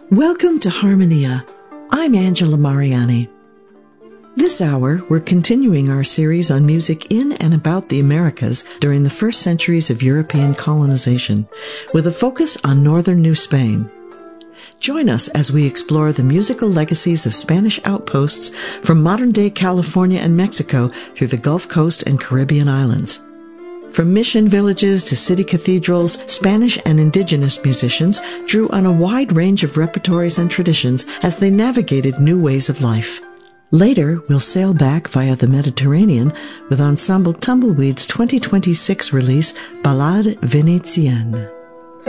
Welcome to Harmonia. I'm Angela Mariani. This hour, we're continuing our series on music in and about the Americas during the first centuries of European colonization, with a focus on northern New Spain. Join us as we explore the musical legacies of Spanish outposts from modern-day California and Mexico through the Gulf Coast and Caribbean islands. From mission villages to city cathedrals, Spanish and indigenous musicians drew on a wide range of repertories and traditions as they navigated new ways of life. Later, we'll sail back via the Mediterranean with Ensemble Tumbleweed's 2026 release, Ballade Vénitienne.